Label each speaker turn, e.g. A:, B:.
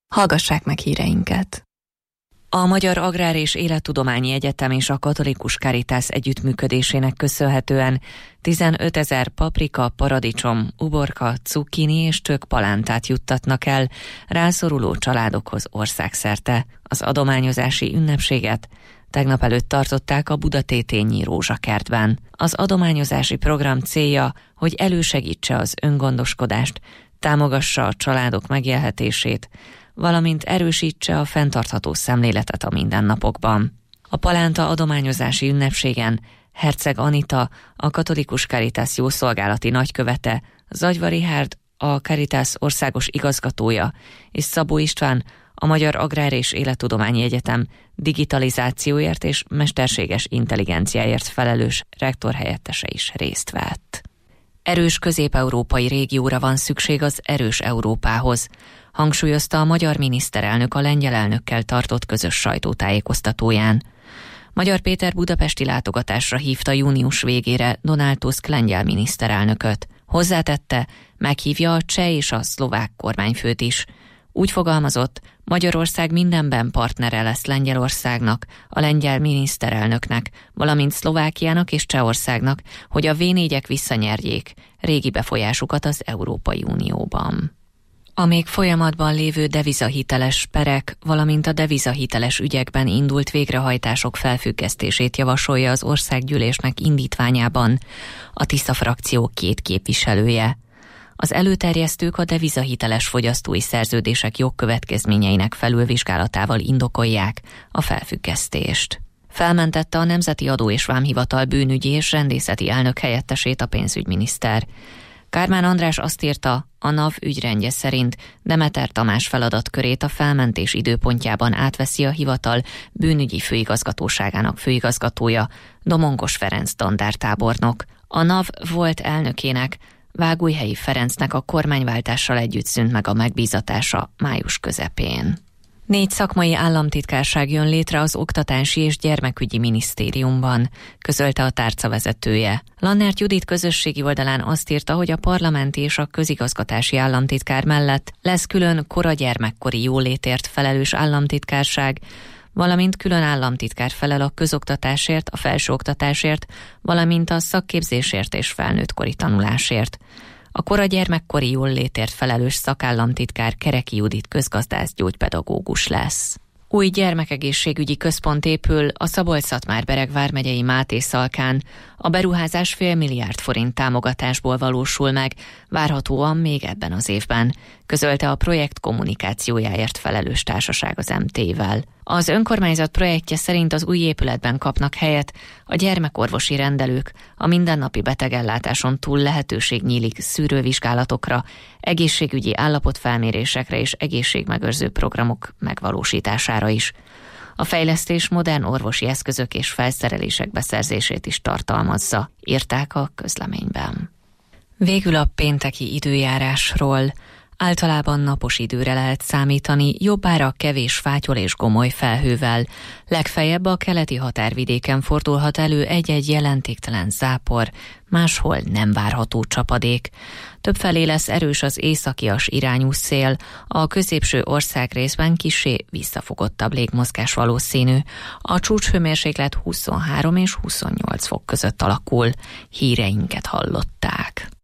A: Hallgassák meg híreinket!
B: A Magyar Agrár és Élettudományi Egyetem és a Katolikus Caritas együttműködésének köszönhetően 15 000 paprika, paradicsom, uborka, cukkini és tök palántát juttatnak el rászoruló családokhoz országszerte. Az adományozási ünnepséget tegnap előtt tartották a Budatétényi Rózsakertben. Az adományozási program célja, hogy elősegítse az öngondoskodást, támogassa a családok megélhetését, valamint erősítse a fenntartható szemléletet a mindennapokban. A palánta adományozási ünnepségen Herceg Anita, a Katolikus Caritas jószolgálati nagykövete, Zagyva Richárd, a Caritas országos igazgatója, és Szabó István, a Magyar Agrár és Élettudományi Egyetem digitalizációért és mesterséges intelligenciáért felelős rektorhelyettese is részt vett. Erős közép-európai régióra van szükség az erős Európához, hangsúlyozta a magyar miniszterelnök a lengyel elnökkel tartott közös sajtótájékoztatóján. Magyar Péter budapesti látogatásra hívta június végére Donald Tusk lengyel miniszterelnököt. Hozzátette, meghívja a cseh és a szlovák kormányfőt is. Úgy fogalmazott, Magyarország mindenben partnere lesz Lengyelországnak, a lengyel miniszterelnöknek, valamint Szlovákiának és Csehországnak, hogy a V4-ek visszanyerjék régi befolyásukat az Európai Unióban. A még folyamatban lévő devizahiteles perek, valamint a devizahiteles ügyekben indult végrehajtások felfüggesztését javasolja az országgyűlésnek indítványában a Tisza frakció 2 képviselője. Az előterjesztők a devizahiteles fogyasztói szerződések jogkövetkezményeinek felülvizsgálatával indokolják a felfüggesztést. Felmentette a Nemzeti Adó és Vámhivatal bűnügyi és rendészeti elnök helyettesét a pénzügyminiszter. Kármán András azt írta, a NAV ügyrendje szerint Demeter Tamás feladatkörét a felmentés időpontjában átveszi a hivatal bűnügyi főigazgatóságának főigazgatója, Domongos Ferenc dandártábornok. A NAV volt elnökének, Vágújhelyi Ferencnek a kormányváltással együtt szűnt meg a megbízatása május közepén. 4 szakmai államtitkárság jön létre az Oktatási és Gyermekügyi Minisztériumban, közölte a tárca vezetője. Lannert Judit közösségi oldalán azt írta, hogy a parlamenti és a közigazgatási államtitkár mellett lesz külön koragyermekkori jólétért felelős államtitkárság, valamint külön államtitkár felel a közoktatásért, a felsőoktatásért, valamint a szakképzésért és felnőttkori tanulásért. A koragyermekkori jólétért felelős szakállamtitkár Kereki Judit közgazdász gyógypedagógus lesz. Új gyermekegészségügyi központ épül a Szabolcs-Szatmár-Bereg vármegyei Máté Szalkán. A beruházás fél milliárd forint támogatásból valósul meg, várhatóan még ebben az évben, közölte a projekt kommunikációjáért felelős társaság az MT-vel. Az önkormányzat projektje szerint az új épületben kapnak helyet a gyermekorvosi rendelők, a mindennapi betegellátáson túl lehetőség nyílik szűrővizsgálatokra, egészségügyi állapotfelmérésekre és egészségmegőrző programok megvalósítására is. A fejlesztés modern orvosi eszközök és felszerelések beszerzését is tartalmazza, írták a közleményben. Végül a pénteki időjárásról. Általában napos időre lehet számítani, jobbára kevés fátyol és gomoly felhővel. Legfeljebb a keleti határvidéken fordulhat elő egy-egy jelentéktelen zápor, máshol nem várható csapadék. Többfelé lesz erős az északias irányú szél, a középső országrészben kissé visszafogottabb légmozgás valószínű. A csúcshőmérséklet 23 és 28 fok között alakul. Híreinket hallották.